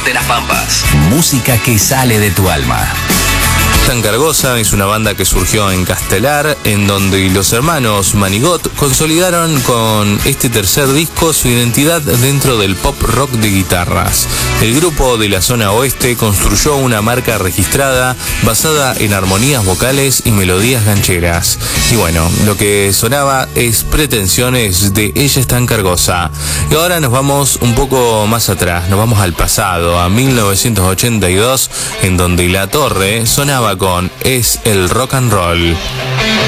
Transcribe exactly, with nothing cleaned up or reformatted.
de las Pampas. Música que sale de tu alma. Tan Cargosa es una banda que surgió en Castelar, en donde los hermanos Manigot consolidaron con este tercer disco su identidad dentro del pop rock de guitarras. El grupo de la zona oeste construyó una marca registrada basada en armonías vocales y melodías gancheras. Y bueno, lo que sonaba es Pretensiones de Ella es Tan Cargosa. Y ahora nos vamos un poco más atrás, nos vamos al pasado, a mil novecientos ochenta y dos, en donde La Torre sonaba con Es el Rock and Roll.